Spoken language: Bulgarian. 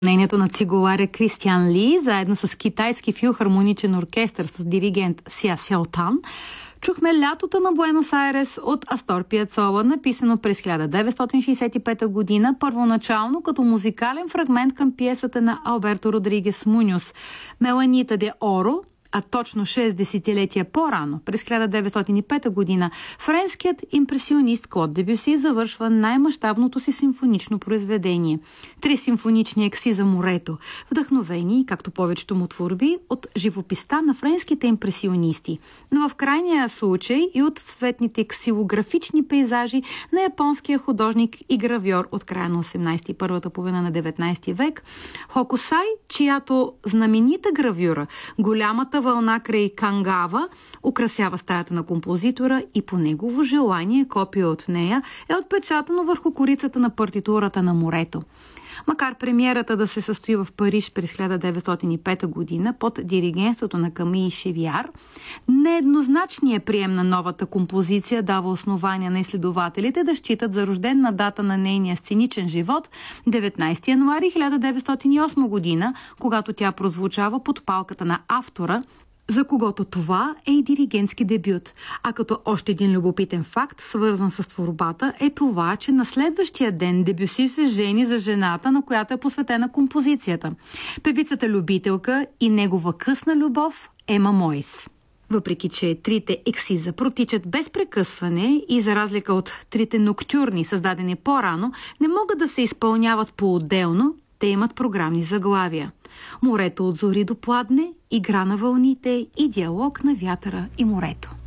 Мнението на цигуларя Кристиан Ли, заедно с китайски филхармоничен оркестър с диригент Ся Сяотан, чухме Лятото на Буенос Айрес от Астор Пиацола, написано през 1965 година, първоначално като музикален фрагмент към пиесата на Алберто Родригес Муньос «Меланита де Оро», а точно 6 десетилетия по-рано, през 1905 година, френският импресионист Клод Дебюси завършва най-мащабното си симфонично произведение. 3 симфонични екси за морето, вдъхновени, както повечето му творби, от живописта на френските импресионисти, но в крайния случай и от цветните ксилографични пейзажи на японския художник и гравьор от края на 18 и първата половина на 19 век Хокусай, чиято знаменита гравюра «Голямата вълна край Кангава» украсява стаята на композитора и по негово желание копия от нея е отпечатано върху корицата на партитурата на морето. Макар премиерата да се състои в Париж през 1905 година под диригентството на Камий Шевиар, нееднозначният прием на новата композиция дава основания на изследователите да считат за рождена дата на нейния сценичен живот 19 януари 1908 година, когато тя прозвучава под палката на автора, за когото това е и диригентски дебют. А като още един любопитен факт, свързан с творбата, е това, че на следващия ден Дебюси се жени за жената, на която е посветена композицията. Певицата любителка и негова късна любов Ема Мойс. Въпреки че трите ексиза протичат без прекъсване и за разлика от трите ноктюрни, създадени по-рано, не могат да се изпълняват по-отделно, те имат програмни заглавия. Морето от зори до пладне, игра на вълните и диалог на вятъра и морето.